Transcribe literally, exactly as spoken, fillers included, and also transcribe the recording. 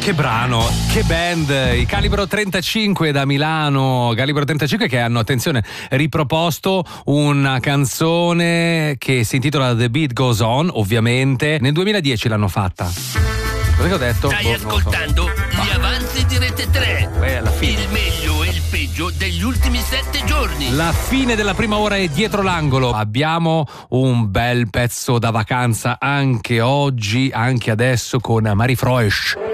Che brano, che band, i Calibro trentacinque da Milano, Calibro trentacinque che hanno, attenzione, riproposto una canzone che si intitola The Beat Goes On, ovviamente, nel duemiladieci l'hanno fatta. Cosa che ho detto? Stai Boh, ascoltando so. gli avanzi di Rete tre, Beh, alla fine. il meglio e il peggio degli ultimi sette giorni. La fine della prima ora è dietro l'angolo. Abbiamo un bel pezzo da vacanza anche oggi, anche adesso con Marie Froesch.